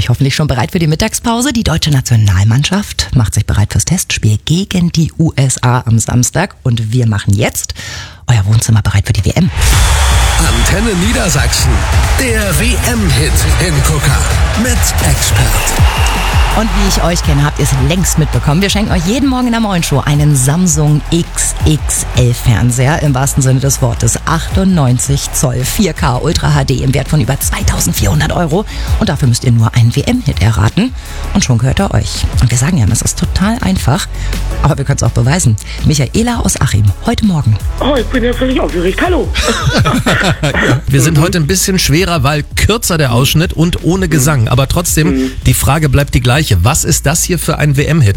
euch hoffentlich schon bereit für die Mittagspause. Die deutsche Nationalmannschaft macht sich bereit fürs Testspiel gegen die USA am Samstag. Und wir machen jetzt euer Wohnzimmer bereit für die WM. Antenne Niedersachsen, der WM-Hit-Hingucker mit Expert. Und wie ich euch kenne, habt ihr es längst mitbekommen. Wir schenken euch jeden Morgen in der Morgenshow einen Samsung XXL-Fernseher, im wahrsten Sinne des Wortes. 98 Zoll, 4K, Ultra HD im Wert von über 2.400 €. Und dafür müsst ihr nur einen WM-Hit erraten. Und schon gehört er euch. Und wir sagen ja, das ist total einfach. Aber wir können es auch beweisen. Michaela aus Achim, heute Morgen. Oh, ich bin ja völlig aufgeregt. Hallo. Wir sind heute ein bisschen schwerer, weil kürzer der Ausschnitt und ohne Gesang. Aber trotzdem, die Frage bleibt die gleiche. Was ist das hier für ein WM-Hit?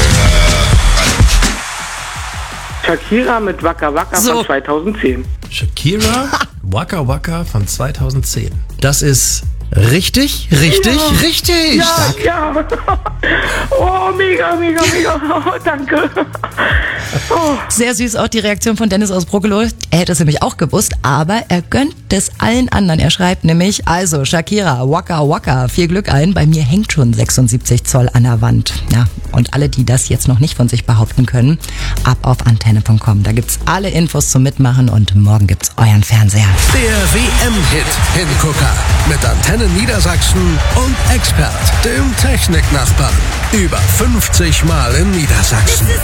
Shakira mit Waka Waka So. von 2010. Shakira, Waka Waka von 2010. Das ist richtig. Ja. Oh, mega. Oh, danke. Oh. Sehr süß auch die Reaktion von Dennis aus Bruckeloh. Er hätte es nämlich auch gewusst, aber er gönnt es allen anderen. Er schreibt nämlich, also Shakira, Waka Waka, viel Glück ein. Bei mir hängt schon 76 Zoll an der Wand. Ja, und alle, die das jetzt noch nicht von sich behaupten können, ab auf antenne.com. Da gibt's alle Infos zum Mitmachen und morgen gibt's euren Fernseher. Der WM-Hit-Hingucker mit Antenne Niedersachsen und Expert, dem Techniknachbarn. Über 50 Mal in Niedersachsen.